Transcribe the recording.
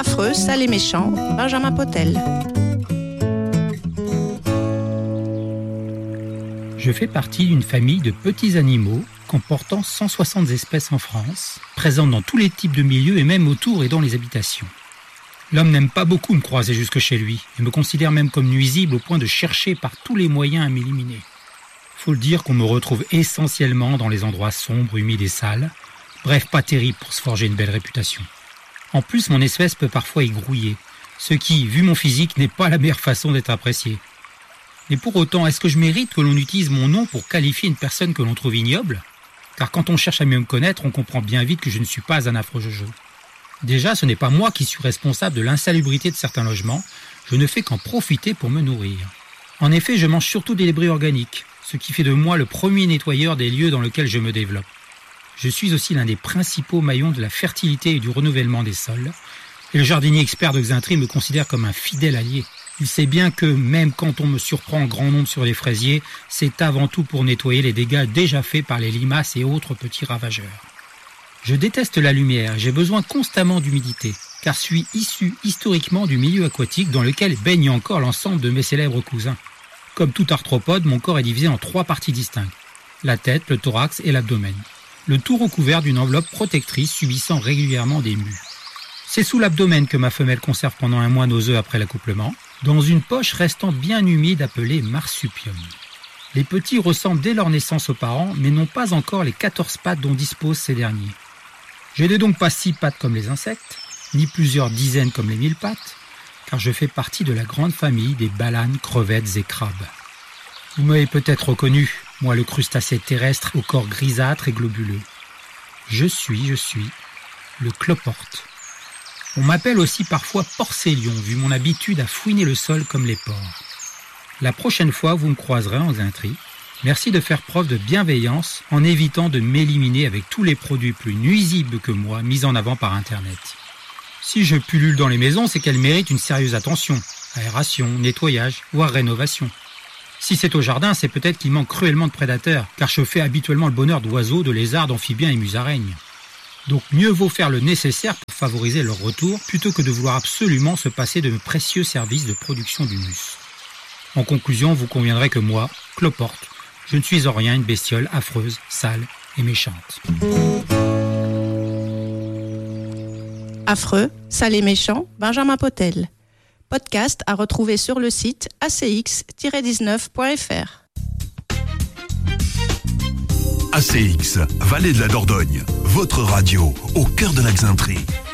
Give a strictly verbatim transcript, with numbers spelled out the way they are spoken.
Affreux, sale et méchant, Benjamin Potel. Je fais partie d'une famille de petits animaux comportant cent soixante espèces en France, présentes dans tous les types de milieux et même autour et dans les habitations. L'homme n'aime pas beaucoup me croiser jusque chez lui et me considère même comme nuisible au point de chercher par tous les moyens à m'éliminer. Faut le dire qu'on me retrouve essentiellement dans les endroits sombres, humides et sales. Bref, pas terrible pour se forger une belle réputation. En plus, mon espèce peut parfois y grouiller, ce qui, vu mon physique, n'est pas la meilleure façon d'être apprécié. Mais pour autant, est-ce que je mérite que l'on utilise mon nom pour qualifier une personne que l'on trouve ignoble ? Car quand on cherche à mieux me connaître, on comprend bien vite que je ne suis pas un affreux jojo. Déjà, ce n'est pas moi qui suis responsable de l'insalubrité de certains logements, je ne fais qu'en profiter pour me nourrir. En effet, je mange surtout des débris organiques, ce qui fait de moi le premier nettoyeur des lieux dans lesquels je me développe. Je suis aussi l'un des principaux maillons de la fertilité et du renouvellement des sols, et le jardinier expert de Xaintré me considère comme un fidèle allié. Il sait bien que, même quand on me surprend en grand nombre sur les fraisiers, c'est avant tout pour nettoyer les dégâts déjà faits par les limaces et autres petits ravageurs. Je déteste la lumière, j'ai besoin constamment d'humidité, car je suis issu historiquement du milieu aquatique dans lequel baigne encore l'ensemble de mes célèbres cousins. Comme tout arthropode, mon corps est divisé en trois parties distinctes, la tête, le thorax et l'abdomen. Le tout recouvert d'une enveloppe protectrice subissant régulièrement des mues. C'est sous l'abdomen que ma femelle conserve pendant un mois nos œufs après l'accouplement, dans une poche restant bien humide appelée marsupium. Les petits ressemblent dès leur naissance aux parents, mais n'ont pas encore les quatorze pattes dont disposent ces derniers. Je n'ai donc pas six pattes comme les insectes, ni plusieurs dizaines comme les mille pattes, car je fais partie de la grande famille des balanes, crevettes et crabes. Vous m'avez peut-être reconnu, moi le crustacé terrestre au corps grisâtre et globuleux. Je suis, je suis, le cloporte. On m'appelle aussi parfois porcélion, vu mon habitude à fouiner le sol comme les porcs. La prochaine fois, vous me croiserez en Xaintré. Merci de faire preuve de bienveillance en évitant de m'éliminer avec tous les produits plus nuisibles que moi mis en avant par Internet. Si je pullule dans les maisons, c'est qu'elles méritent une sérieuse attention, aération, nettoyage, voire rénovation. Si c'est au jardin, c'est peut-être qu'il manque cruellement de prédateurs, car je fais habituellement le bonheur d'oiseaux, de lézards, d'amphibiens et musaraignes. Donc mieux vaut faire le nécessaire pour favoriser leur retour, plutôt que de vouloir absolument se passer de mes précieux services de production d'humus. En conclusion, vous conviendrez que moi, cloporte, je ne suis en rien une bestiole affreuse, sale et méchante. Affreux, sale et méchant, Benjamin Potel. Podcast à retrouver sur le site a c x tiret dix-neuf point f r. A C X, Vallée de la Dordogne, votre radio au cœur de la Xaintré.